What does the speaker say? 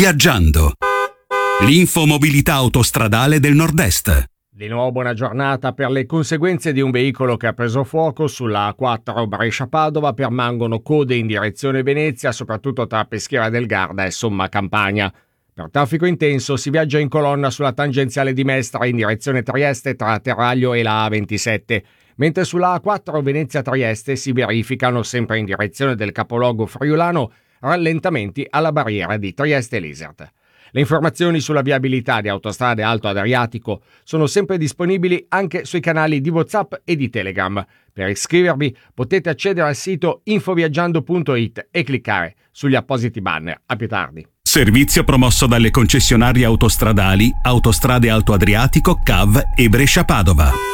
Viaggiando. L'infomobilità autostradale del Nord-Est. Di nuovo buona giornata. Per le conseguenze di un veicolo che ha preso fuoco sulla A4 Brescia-Padova permangono code in direzione Venezia, soprattutto tra Peschiera del Garda e Somma Campagna. Per traffico intenso si viaggia in colonna sulla tangenziale di Mestre in direzione Trieste tra Teraglio e la A27, mentre sulla A4 Venezia-Trieste si verificano, sempre in direzione del capoluogo friulano, rallentamenti alla barriera di Trieste-Lisert. Le informazioni sulla viabilità di Autostrade Alto Adriatico sono sempre disponibili anche sui canali di WhatsApp e di Telegram. Per iscrivervi potete accedere al sito infoviaggiando.it e cliccare sugli appositi banner. A più tardi. Servizio promosso dalle concessionarie autostradali Autostrade Alto Adriatico, CAV e Brescia Padova.